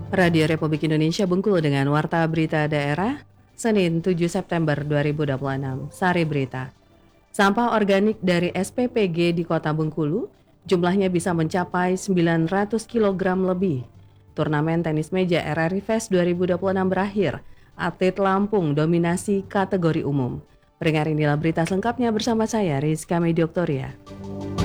Radio Republik Indonesia Bengkulu dengan Warta Berita Daerah, Senin 7 September 2026. Sari Berita. Sampah organik dari SPPG di Kota Bengkulu jumlahnya bisa mencapai 900 kg lebih. Turnamen tenis meja RRI Fest 2026 berakhir. Atlet Lampung dominasi kategori umum. Pendengar, inilah berita selengkapnya bersama saya Rizka Medioktoria.